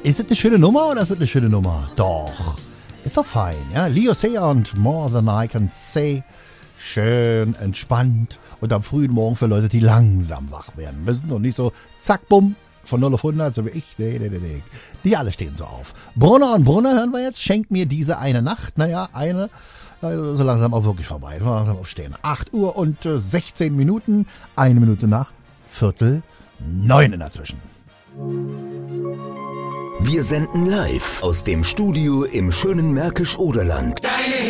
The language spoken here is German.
Ist das eine schöne Nummer oder ist das eine schöne Nummer? Doch. Ist doch fein, ja. Leo Sayer und More Than I Can Say. Schön entspannt und am frühen Morgen für Leute, die langsam wach werden müssen und nicht so zack, bumm, von 0 auf 100, so wie ich. Nee. Die alle stehen so auf. Brunner und Brunner hören wir jetzt. Schenkt mir diese eine Nacht. Naja, eine, so langsam auch wirklich vorbei. Jetzt mal langsam aufstehen. 8 Uhr und 16 Minuten. 1 Minute nach 8:45 in der Zwischen. Wir senden live aus dem Studio im schönen Märkisch-Oderland.